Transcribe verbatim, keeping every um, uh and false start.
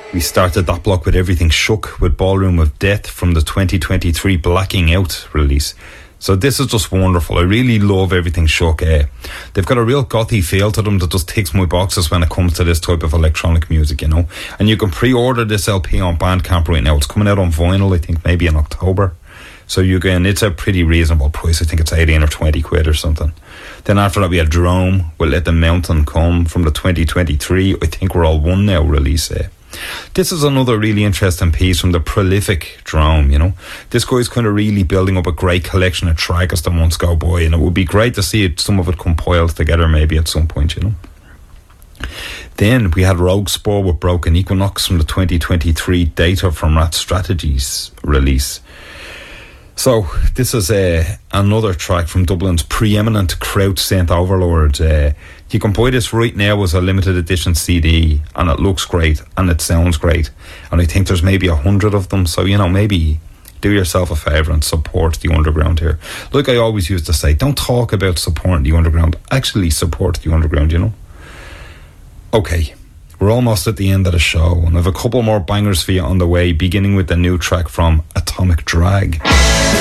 We started that block with Everything Shook with Ballroom of Death from the twenty twenty-three Blacking Out release. So this is just wonderful. I really love Everything Shook. Eh? They've got a real gothy feel to them that just ticks my boxes when it comes to this type of electronic music, you know. And you can pre-order this L P on Bandcamp right now. It's coming out on vinyl, I think, maybe in October. So you can, it's a pretty reasonable price. I think it's eighteen or twenty quid or something. Then after that we had Drome with Let the Mountain Come from the twenty twenty-three, I think We're All One Now release. Eh? This is another really interesting piece from the prolific Drome, you know. This guy's kind of really building up a great collection of tracks as the months go by, and it would be great to see it, some of it compiled together maybe at some point, you know. Then we had Rogue Spur with Broken Equinox from the twenty twenty-three Data from Rat Strategies release. So this is uh, another track from Dublin's preeminent Kraut Saint Overlord. Uh, you can buy this right now as a limited edition C D, and it looks great and it sounds great. And I think there's maybe a hundred of them. So, you know, maybe do yourself a favour and support the underground here. Like I always used to say, don't talk about supporting the underground. Actually support the underground, you know. Okay, we're almost at the end of the show, and I have a couple more bangers for you on the way, beginning with the new track from Atomic Drag.